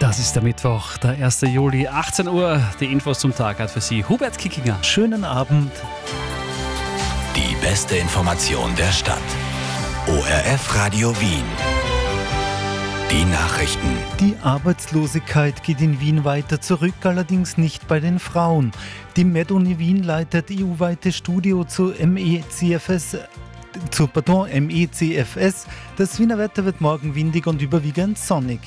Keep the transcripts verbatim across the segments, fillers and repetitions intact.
Das ist der Mittwoch, der erste Juli, achtzehn Uhr. Die Infos zum Tag hat für Sie Hubert Kickinger. Schönen Abend. Die beste Information der Stadt. O R F Radio Wien. Die Nachrichten. Die Arbeitslosigkeit geht in Wien weiter zurück, allerdings nicht bei den Frauen. Die MedUni Wien leitet E U-weite Studie zu M E C F S. Zu, pardon, M E C F S. Das Wiener Wetter wird morgen windig und überwiegend sonnig.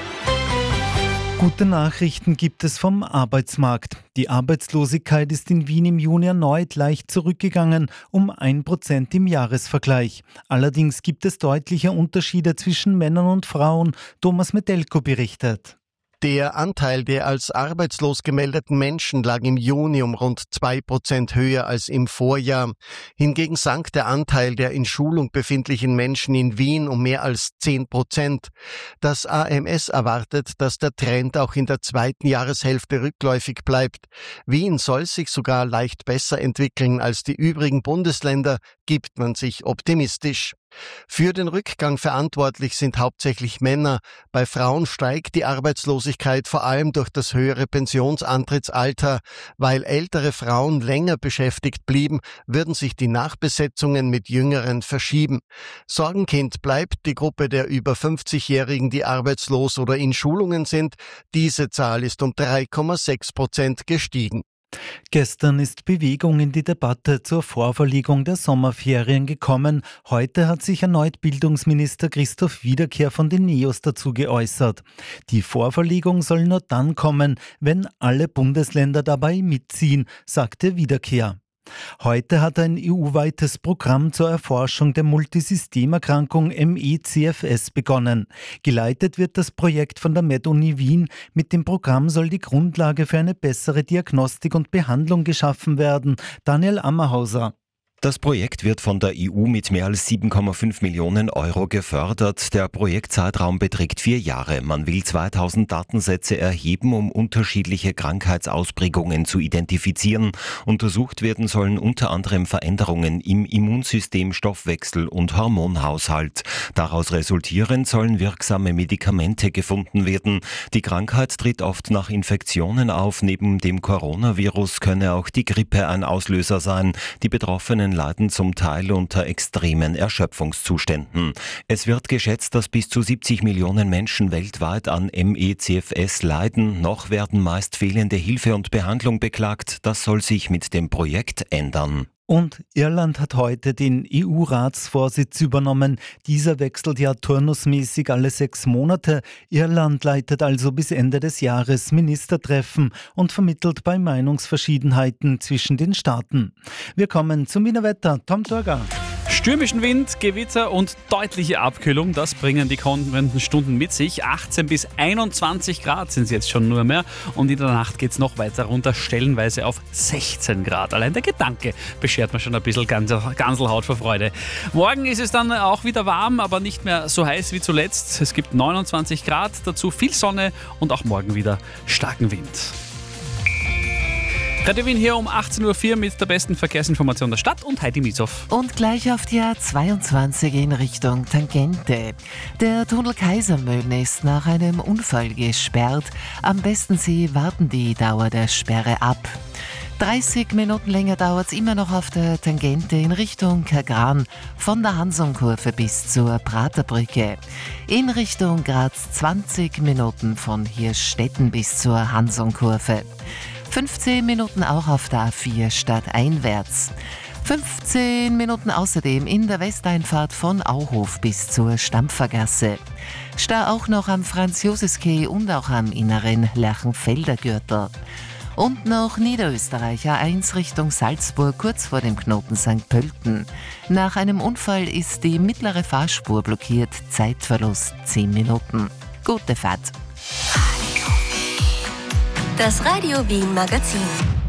Gute Nachrichten gibt es vom Arbeitsmarkt. Die Arbeitslosigkeit ist in Wien im Juni erneut leicht zurückgegangen, um ein Prozent im Jahresvergleich. Allerdings gibt es deutliche Unterschiede zwischen Männern und Frauen. Thomas Metelko berichtet. Der Anteil der als arbeitslos gemeldeten Menschen lag im Juni um rund zwei Prozent höher als im Vorjahr. Hingegen sank der Anteil der in Schulung befindlichen Menschen in Wien um mehr als zehn Prozent. Das A M S erwartet, dass der Trend auch in der zweiten Jahreshälfte rückläufig bleibt. Wien soll sich sogar leicht besser entwickeln als die übrigen Bundesländer, gibt man sich optimistisch. Für den Rückgang verantwortlich sind hauptsächlich Männer. Bei Frauen steigt die Arbeitslosigkeit vor allem durch das höhere Pensionsantrittsalter. Weil ältere Frauen länger beschäftigt blieben, würden sich die Nachbesetzungen mit Jüngeren verschieben. Sorgenkind bleibt die Gruppe der über fünfzigjährigen, die arbeitslos oder in Schulungen sind. Diese Zahl ist um drei Komma sechs Prozent gestiegen. Gestern ist Bewegung in die Debatte zur Vorverlegung der Sommerferien gekommen. Heute hat sich erneut Bildungsminister Christoph Wiederkehr von den NEOS dazu geäußert. Die Vorverlegung soll nur dann kommen, wenn alle Bundesländer dabei mitziehen, sagte Wiederkehr. Heute hat ein E U-weites Programm zur Erforschung der Multisystemerkrankung M E C F S begonnen. Geleitet wird das Projekt von der MedUni Wien. Mit dem Programm soll die Grundlage für eine bessere Diagnostik und Behandlung geschaffen werden. Daniel Ammerhauser. Das Projekt wird von der E U mit mehr als sieben Komma fünf Millionen Euro gefördert. Der Projektzeitraum beträgt vier Jahre. Man will zweitausend Datensätze erheben, um unterschiedliche Krankheitsausprägungen zu identifizieren. Untersucht werden sollen unter anderem Veränderungen im Immunsystem, Stoffwechsel und Hormonhaushalt. Daraus resultierend sollen wirksame Medikamente gefunden werden. Die Krankheit tritt oft nach Infektionen auf. Neben dem Coronavirus könne auch die Grippe ein Auslöser sein. Die Betroffenen leiden zum Teil unter extremen Erschöpfungszuständen. Es wird geschätzt, dass bis zu siebzig Millionen Menschen weltweit an M E C F S leiden. Noch werden meist fehlende Hilfe und Behandlung beklagt. Das soll sich mit dem Projekt ändern. Und Irland hat heute den E U-Ratsvorsitz übernommen. Dieser wechselt ja turnusmäßig alle sechs Monate. Irland leitet also bis Ende des Jahres Ministertreffen und vermittelt bei Meinungsverschiedenheiten zwischen den Staaten. Wir kommen zum Wiener Wetter. Tom Torger. Stürmischen Wind, Gewitter und deutliche Abkühlung, das bringen die kommenden Stunden mit sich. achtzehn bis einundzwanzig Grad sind es jetzt schon nur mehr und in der Nacht geht es noch weiter runter, stellenweise auf sechzehn Grad. Allein der Gedanke beschert mir schon ein bisschen Ganselhaut vor Freude. Morgen ist es dann auch wieder warm, aber nicht mehr so heiß wie zuletzt. Es gibt neunundzwanzig Grad, dazu viel Sonne und auch morgen wieder starken Wind. Radio Wien hier um achtzehn Uhr vier mit der besten Verkehrsinformation der Stadt und Heidi Mietzow. Und gleich auf die A zweiundzwanzig in Richtung Tangente. Der Tunnel Kaisermühlen ist nach einem Unfall gesperrt. Am besten Sie warten die Dauer der Sperre ab. dreißig Minuten länger dauert es immer noch auf der Tangente in Richtung Kagran, von der Hansonkurve bis zur Praterbrücke. In Richtung Graz zwanzig Minuten von Hirstetten bis zur Hansonkurve. fünfzehn Minuten auch auf der A vier stadteinwärts. fünfzehn Minuten außerdem in der Westeinfahrt von Auhof bis zur Stampfergasse. Stau auch noch am Franz-Josefs-Quai und auch am inneren Lerchenfelder Gürtel. Und noch Niederösterreich A eins Richtung Salzburg kurz vor dem Knoten Sankt Pölten. Nach einem Unfall ist die mittlere Fahrspur blockiert, Zeitverlust zehn Minuten. Gute Fahrt. Das Radio Wien Magazin.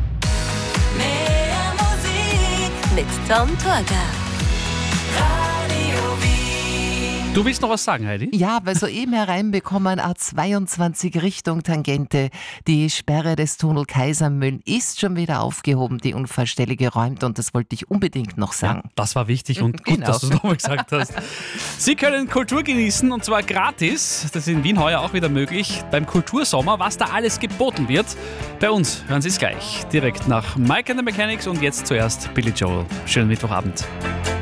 Mehr Musik mit Tom Torger. Radio Wien. Du willst noch was sagen, Heidi? Ja, weil soeben hereinbekommen, A zweiundzwanzig Richtung Tangente. Die Sperre des Tunnel Kaisermühlen ist schon wieder aufgehoben, die Unfallstelle geräumt und das wollte ich unbedingt noch sagen. Ja, das war wichtig und gut, Genau. dass du es nochmal gesagt hast. Sie können Kultur genießen und zwar gratis. Das ist in Wien heuer auch wieder möglich. Beim Kultursommer, was da alles geboten wird. Bei uns hören Sie es gleich. Direkt nach Mike and the Mechanics und jetzt zuerst Billy Joel. Schönen Mittwochabend.